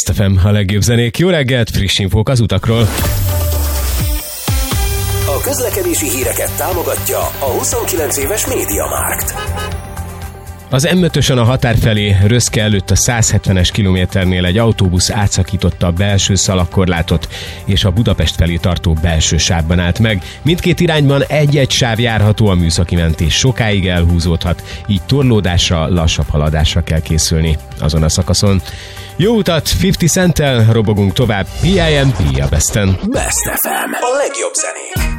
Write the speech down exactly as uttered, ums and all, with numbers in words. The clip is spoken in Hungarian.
Best ef em, a legjobb zenék. Jó reggelt, friss infók az utakról. A közlekedési híreket támogatja a huszonkilenc éves MediaMarkt. Az em ötösön a határ felé Röszke előtt a száz hetvenes kilométernél egy autóbusz átszakította a belső szalagkorlátot, és a Budapest felé tartó belső sávban állt meg. Mindkét irányban egy-egy sáv járható, a műszaki mentés sokáig elhúzódhat, így torlódásra, lassabb haladásra kell készülni azon a szakaszon. Jó utat, ötven Centtel robogunk tovább, pé i em, pé a Besten. Best ef em, a legjobb zenék.